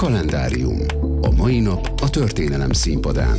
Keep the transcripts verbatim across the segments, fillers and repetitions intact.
Kalendárium. A mai nap a történelem színpadán.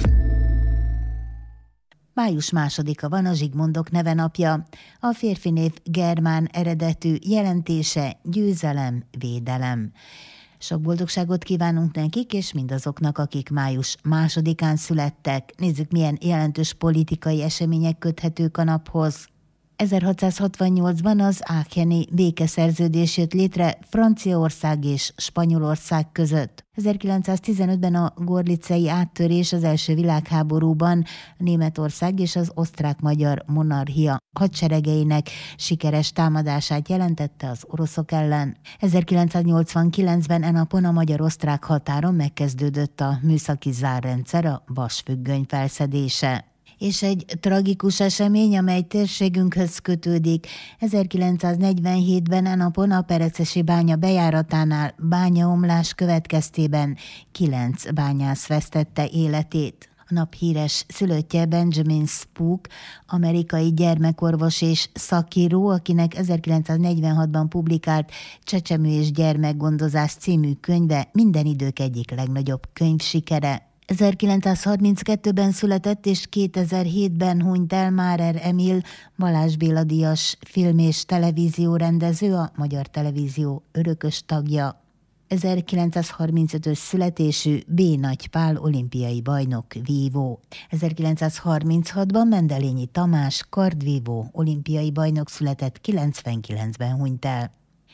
Május másodika van, a Zsigmondok neve napja. A férfi név germán eredetű, jelentése győzelem, védelem. Sok boldogságot kívánunk nekik, és mindazoknak, akik május másodikán születtek. Nézzük, milyen jelentős politikai események köthetők a naphoz. ezerhatszázhatvannyolcban az Aacheni békeszerződés jött létre Franciaország és Spanyolország között. ezerkilencszáztizenötben a gorlicei áttörés az első világháborúban Németország és az osztrák-magyar monarchia hadseregeinek sikeres támadását jelentette az oroszok ellen. ezerkilencszáznyolcvankilencben e napon a magyar-osztrák határon megkezdődött a műszaki zárrendszer, a vasfüggöny felszedése. És egy tragikus esemény, amely térségünkhöz kötődik. ezerkilencszáznegyvenhétben e napon a Perecesi bánya bejáratánál bányaomlás következtében kilenc bányász vesztette életét. A nap híres szülöttje Benjamin Spock, amerikai gyermekorvos és szakíró, akinek ezerkilencszáznegyvenhatban publikált Csecsemő és gyermekgondozás című könyve minden idők egyik legnagyobb könyvsikere. ezerkilencszázharminckettőben született és kétezer-hétben hunyt el Márer Emil, Balázs Béla díjas film- és televíziórendező, a Magyar Televízió örökös tagja. ezerkilencszázharmincötös születésű B. Nagy Pál olimpiai bajnok, vívó. ezerkilencszázharminchatban Mendelényi Tamás, kardvívó, olimpiai bajnok született, kilencvenkilencben hunyt el.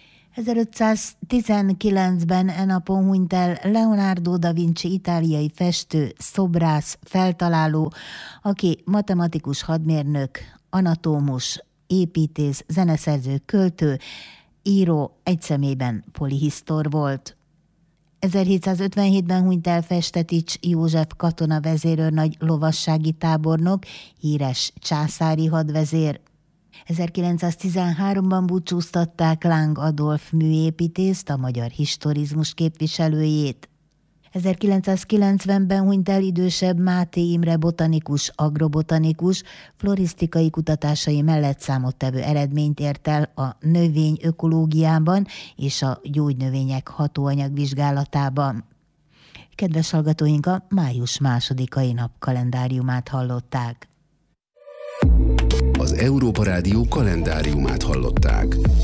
ezerötszáztizenkilencben e napon hunyt el Leonardo da Vinci, itáliai festő, szobrász, feltaláló, aki matematikus, hadmérnök, anatómus, építész, zeneszerző, költő, író, egy személyben polihisztor volt. ezerhétszázötvenhétben hunyt el Festetics József katonavezérőrnagy, lovassági tábornok, híres császári hadvezér. ezerkilencszáztizenháromban búcsúztatták Láng Adolf műépítészt, a magyar historizmus képviselőjét. ezerkilencszázkilencvenben hunyt el idősebb Máté Imre botanikus, agrobotanikus, florisztikai kutatásai mellett számottevő eredményt ért el a növény ökológiában és a gyógynövények hatóanyag vizsgálatában. Kedves hallgatóink, a május másodikai nap kalendáriumát hallották. Az Európa Rádió kalendáriumát hallották.